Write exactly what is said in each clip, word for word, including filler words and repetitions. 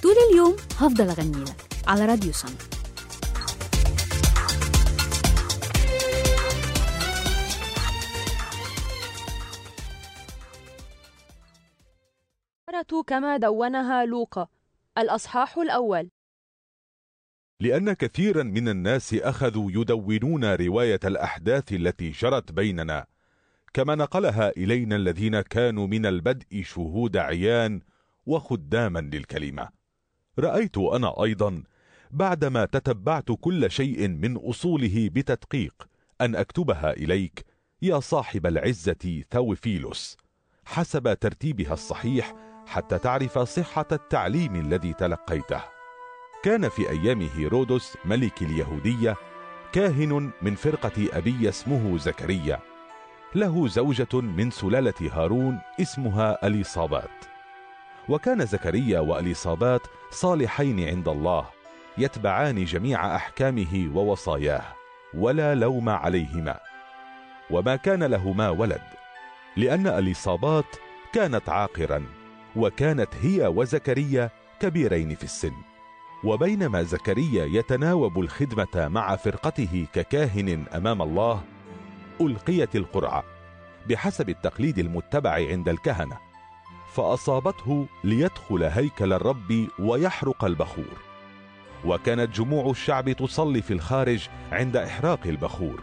طول اليوم هفضل أغني لك على راديو سما. كما دونها لوقا. الأصحاح الأول. لأن كثيرا من الناس أخذوا يدونون رواية الأحداث التي جرت بيننا كما نقلها إلينا الذين كانوا من البدء شهود عيان وخداما للكلمة. رأيت أنا أيضا بعدما تتبعت كل شيء من أصوله بتدقيق أن أكتبها إليك يا صاحب العزة ثوفيلوس حسب ترتيبها الصحيح حتى تعرف صحة التعليم الذي تلقيته. كان في أيام هيرودس ملك اليهودية كاهن من فرقة أبي اسمه زكريا، له زوجة من سلالة هارون اسمها أليصابات. وكان زكريا وأليصابات صالحين عند الله، يتبعان جميع أحكامه ووصاياه ولا لوم عليهما. وما كان لهما ولد لأن أليصابات كانت عاقرا، وكانت هي وزكريا كبيرين في السن. وبينما زكريا يتناوب الخدمة مع فرقته ككاهن أمام الله، ألقيت القرعة بحسب التقليد المتبع عند الكهنة، فأصابته ليدخل هيكل الرب ويحرق البخور. وكانت جموع الشعب تصلي في الخارج عند إحراق البخور،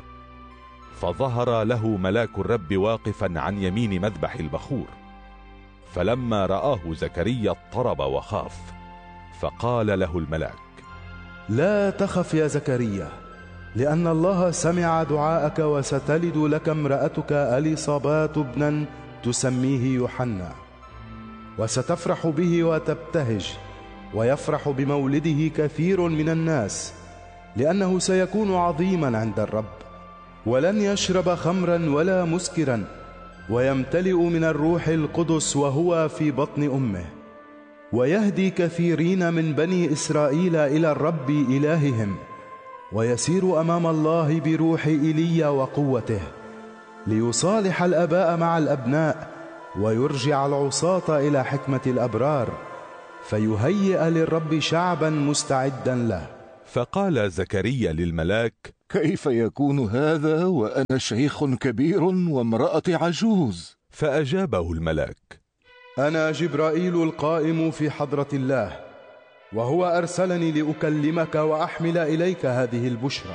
فظهر له ملاك الرب واقفا عن يمين مذبح البخور. فلما رآه زكريا اضطرب وخاف، فقال له الملاك: لا تخف يا زكريا، لأن الله سمع دعاءك، وستلد لك امرأتك أليصابات ابنا تسميه يوحنا، وستفرح به وتبتهج، ويفرح بمولده كثير من الناس، لأنه سيكون عظيما عند الرب، ولن يشرب خمرا ولا مسكرا، ويمتلئ من الروح القدس وهو في بطن أمه، ويهدي كثيرين من بني إسرائيل إلى الرب إلههم، ويسير أمام الله بروح إيليا وقوته، ليصالح الآباء مع الأبناء، ويرجع العصاة إلى حكمة الأبرار، فيهيئ للرب شعبا مستعدا له. فقال زكريا للملاك: كيف يكون هذا وأنا شيخ كبير وامرأة عجوز؟ فأجابه الملاك: أنا جبرائيل القائم في حضرة الله، وهو أرسلني لأكلمك وأحمل إليك هذه البشرى.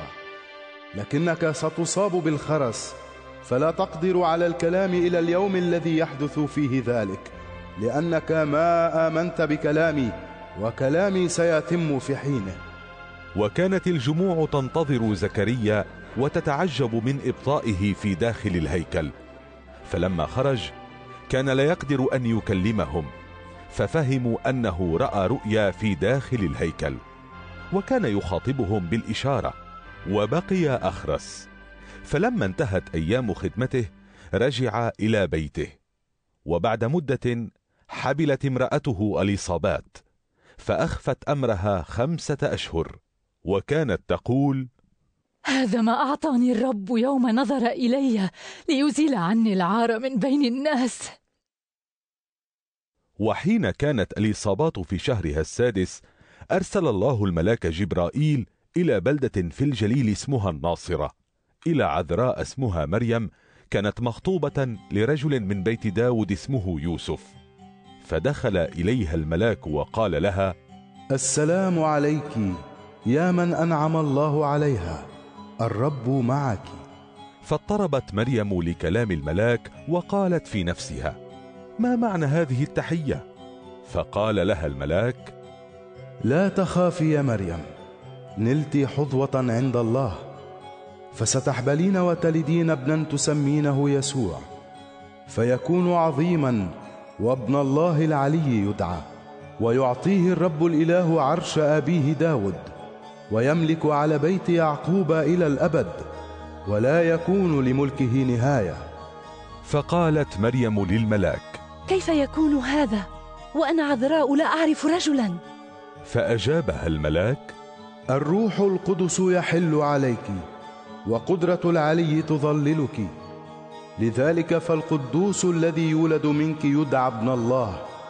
لكنك ستصاب بالخرس، فلا تقدر على الكلام إلى اليوم الذي يحدث فيه ذلك، لأنك ما آمنت بكلامي، وكلامي سيتم في حينه. وكانت الجموع تنتظر زكريا وتتعجب من إبطائه في داخل الهيكل. فلما خرج كان لا يقدر أن يكلمهم، ففهموا أنه رأى رؤيا في داخل الهيكل، وكان يخاطبهم بالإشارة، وبقي أخرس. فلما انتهت أيام خدمته رجع إلى بيته. وبعد مدة حبلت امرأته أليصابات، فأخفت أمرها خمسة أشهر، وكانت تقول: هذا ما أعطاني الرب يوم نظر إلي ليزيل عني العار من بين الناس. وحين كانت أليصابات في شهرها السادس أرسل الله الملاك جبرائيل إلى بلدة في الجليل اسمها الناصرة، إلى عذراء اسمها مريم، كانت مخطوبة لرجل من بيت داود اسمه يوسف. فدخل إليها الملاك وقال لها: السلام عليك يا من أنعم الله عليها، الرب معك. فاضطربت مريم لكلام الملاك، وقالت في نفسها: ما معنى هذه التحية؟ فقال لها الملاك: لا تخافي يا مريم، نلت حظوة عند الله، فستحبلين وتلدين ابنا تسمينه يسوع، فيكون عظيما، وابن الله العلي يدعى، ويعطيه الرب الإله عرش أبيه داود، ويملك على بيت يعقوب إلى الأبد، ولا يكون لملكه نهاية. فقالت مريم للملاك: كيف يكون هذا وأنا عذراء لا أعرف رجلا؟ فأجابها الملاك: الروح القدس يحل عليك، وقدرة العلي تظللك، لذلك فالقدوس الذي يولد منك يدعى ابن الله.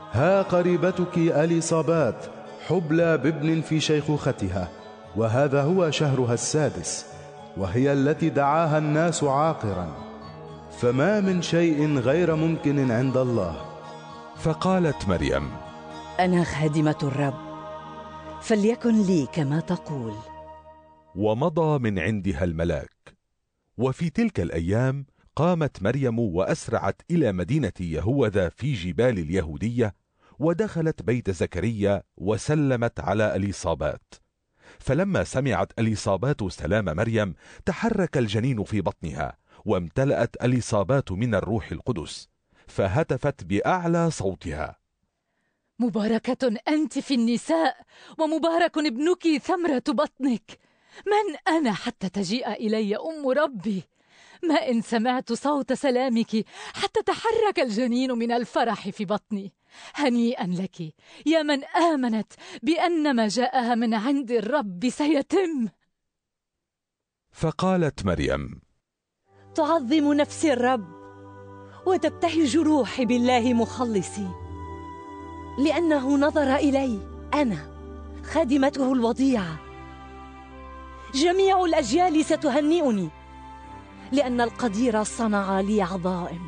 ها قريبتك أليصابات حبلى بابن في شيخوختها، وهذا هو شهرها السادس، وهي التي دعاها الناس عاقرا، فما من شيء غير ممكن عند الله. فقالت مريم: أنا خادمة الرب، فليكن لي كما تقول. ومضى من عندها الملاك. وفي تلك الأيام قامت مريم وأسرعت إلى مدينة يهوذا في جبال اليهودية، ودخلت بيت زكريا وسلمت على أليصابات. فلما سمعت أليصابات سلام مريم تحرك الجنين في بطنها، وامتلأت أليصابات من الروح القدس، فهتفت بأعلى صوتها: مباركة أنت في النساء، ومبارك ابنك ثمرة بطنك. من أنا حتى تجيء إلي أم ربي؟ ما إن سمعت صوت سلامك حتى تحرك الجنين من الفرح في بطني. هنيئا لك يا من آمنت بأن ما جاءها من عند الرب سيتم. فقالت مريم: تعظم نفسي الرب، وتبتهج روحي بالله مخلصي، لأنه نظر إلي أنا خادمته الوضيعة. جميع الأجيال ستهنئني، لأن القدير صنع لي عظائم.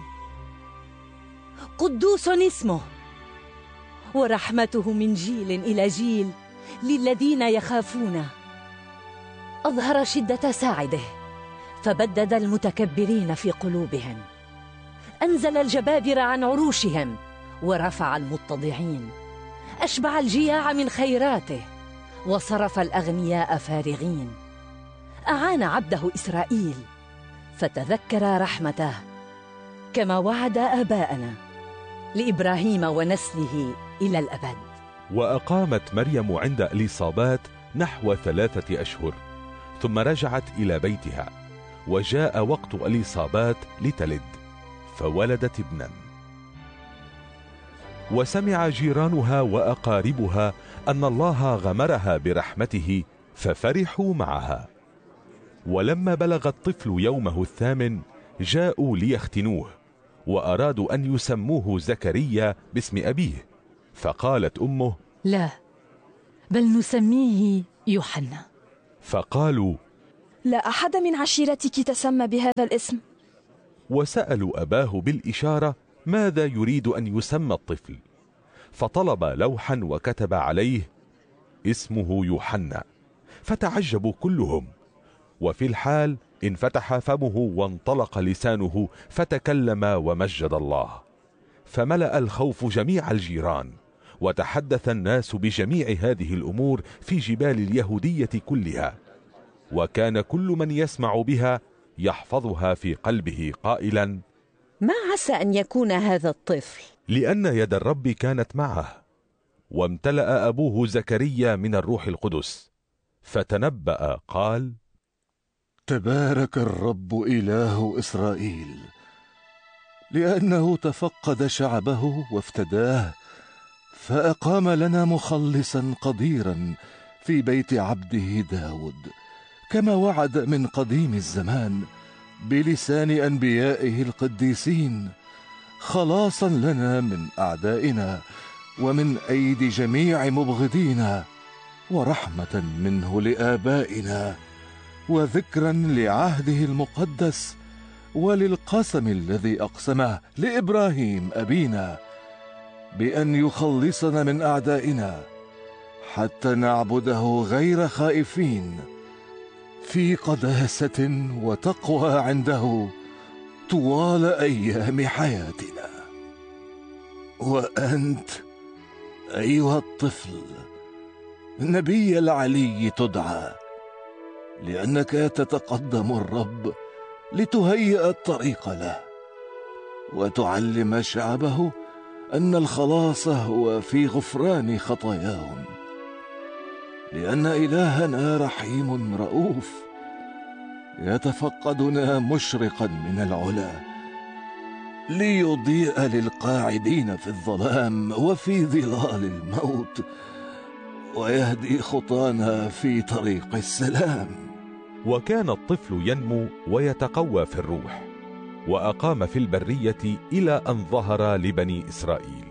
قدوس اسمه، ورحمته من جيل إلى جيل للذين يخافونه. أظهر شدة ساعده، فبدد المتكبرين في قلوبهم. أنزل الجبابرة عن عروشهم، ورفع المتضعين. أشبع الجياع من خيراته، وصرف الأغنياء فارغين. أعان عبده إسرائيل، فتذكر رحمته، كما وعد آباءنا لإبراهيم ونسله إلى الأبد. وأقامت مريم عند أليصابات نحو ثلاثة أشهر، ثم رجعت إلى بيتها، وجاء وقت أليصابات لتلد، فولدت ابنا. وسمع جيرانها وأقاربها أن الله غمرها برحمته، ففرحوا معها. ولما بلغ الطفل يومه الثامن جاءوا ليختنوه، وأرادوا أن يسموه زكريا باسم أبيه. فقالت أمه: لا، بل نسميه يوحنا. فقالوا: لا أحد من عشيرتك تسمى بهذا الاسم. وسألوا أباه بالإشارة ماذا يريد أن يسمى الطفل، فطلب لوحا وكتب عليه: اسمه يوحنا. فتعجبوا كلهم. وفي الحال انفتح فمه وانطلق لسانه، فتكلم ومجد الله. فملأ الخوف جميع الجيران، وتحدث الناس بجميع هذه الأمور في جبال اليهودية كلها. وكان كل من يسمع بها يحفظها في قلبه قائلا: ما عسى أن يكون هذا الطفل؟ لأن يد الرب كانت معه. وامتلأ أبوه زكريا من الروح القدس، فتنبأ قال: تبارك الرب إله إسرائيل، لأنه تفقد شعبه وافتداه، فأقام لنا مخلصا قديرا في بيت عبده داود، كما وعد من قديم الزمان بلسان أنبيائه القديسين، خلاصا لنا من أعدائنا ومن أيدي جميع مبغضينا، ورحمة منه لآبائنا، وذكرا لعهده المقدس وللقسم الذي أقسمه لإبراهيم أبينا بأن يخلصنا من أعدائنا، حتى نعبده غير خائفين في قداسة وتقوى عنده طوال أيام حياتنا. وأنت أيها الطفل نبي العلي تدعى، لأنك تتقدم الرب لتهيئ الطريق له، وتعلم شعبه أن الخلاص هو في غفران خطاياهم، لأن إلهنا رحيم رؤوف، يتفقدنا مشرقا من العلا، ليضيء للقاعدين في الظلام وفي ظلال الموت، ويهدي خطانا في طريق السلام. وكان الطفل ينمو ويتقوى في الروح، وأقام في البرية إلى أن ظهر لبني إسرائيل.